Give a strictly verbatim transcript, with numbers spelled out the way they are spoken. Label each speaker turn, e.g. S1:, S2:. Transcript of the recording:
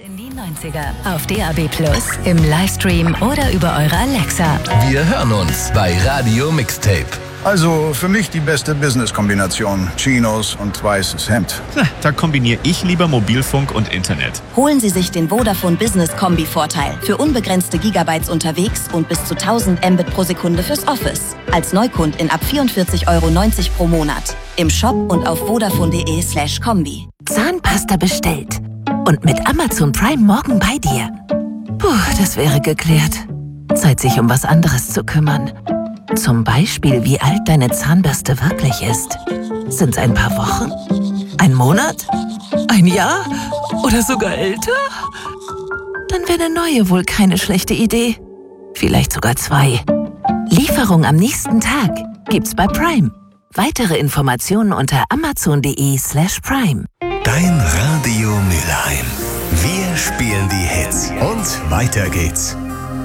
S1: In die neunziger auf D A B Plus, im Livestream oder über eure Alexa.
S2: Wir hören uns bei Radio Mixtape.
S3: Also für mich die beste Business-Kombination. Chinos und weißes Hemd.
S4: Na, da kombiniere ich lieber Mobilfunk und Internet.
S5: Holen Sie sich den Vodafone Business Kombi-Vorteil. Für unbegrenzte Gigabytes unterwegs und bis zu tausend Mbit pro Sekunde fürs Office. Als Neukund in ab vierundvierzig Euro neunzig pro Monat. Im Shop und auf vodafone.de slash Kombi.
S6: Zahnpasta bestellt. Und mit Amazon Prime morgen bei dir. Puh, das wäre geklärt. Zeit, sich um was anderes zu kümmern. Zum Beispiel, wie alt deine Zahnbürste wirklich ist. Sind's ein paar Wochen? Ein Monat? Ein Jahr? Oder sogar älter? Dann wäre eine neue wohl keine schlechte Idee. Vielleicht sogar zwei. Lieferung am nächsten Tag gibt's bei Prime. Weitere Informationen unter amazon.de slash Prime.
S2: Dein Radio Mülheim. Wir spielen die Hits. Und weiter geht's.